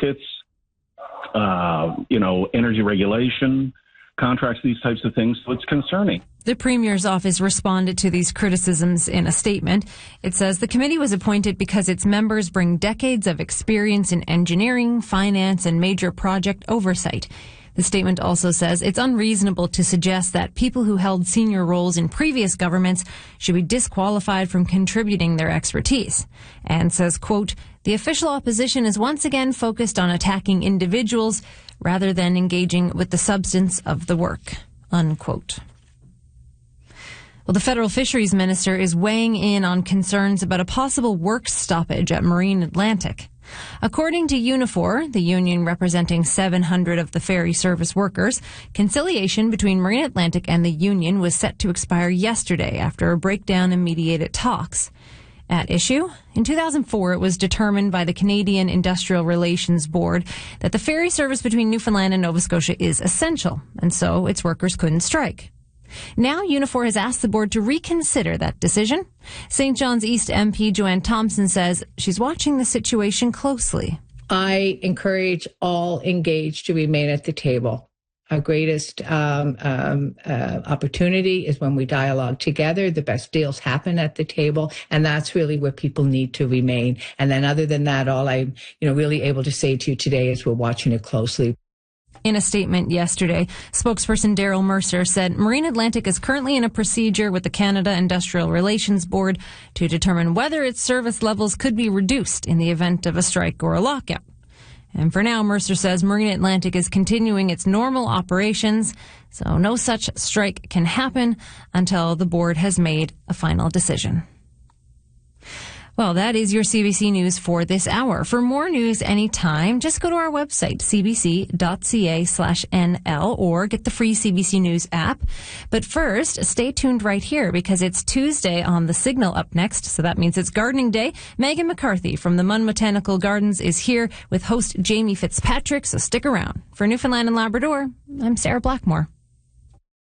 markets, energy regulation, contracts, these types of things. So it's concerning. The Premier's office responded to these criticisms in a statement. It says the committee was appointed because its members bring decades of experience in engineering, finance, and major project oversight. The statement also says it's unreasonable to suggest that people who held senior roles in previous governments should be disqualified from contributing their expertise. And says, quote, the official opposition is once again focused on attacking individuals rather than engaging with the substance of the work, unquote. Well, the federal fisheries minister is weighing in on concerns about a possible work stoppage at Marine Atlantic. According to Unifor, the union representing 700 of the ferry service workers, conciliation between Marine Atlantic and the union was set to expire yesterday after a breakdown in mediated talks. At issue, in 2004, it was determined by the Canadian Industrial Relations Board that the ferry service between Newfoundland and Nova Scotia is essential, and so its workers couldn't strike. Now, Unifor has asked the board to reconsider that decision. St. John's East MP Joanne Thompson says she's watching the situation closely. I encourage all engaged to remain at the table. Our greatest opportunity is when we dialogue together. The best deals happen at the table, and that's really where people need to remain. And then other than that, all I'm really able to say to you today is we're watching it closely. In a statement yesterday, spokesperson Daryl Mercer said Marine Atlantic is currently in a procedure with the Canada Industrial Relations Board to determine whether its service levels could be reduced in the event of a strike or a lockout. And for now, Mercer says Marine Atlantic is continuing its normal operations, so no such strike can happen until the board has made a final decision. Well, that is your CBC News for this hour. For more news anytime, just go to our website, cbc.ca/NL, or get the free CBC News app. But first, stay tuned right here because it's Tuesday on The Signal up next, so that means it's gardening day. Megan McCarthy from the Munn Botanical Gardens is here with host Jamie Fitzpatrick, so stick around. For Newfoundland and Labrador, I'm Sarah Blackmore.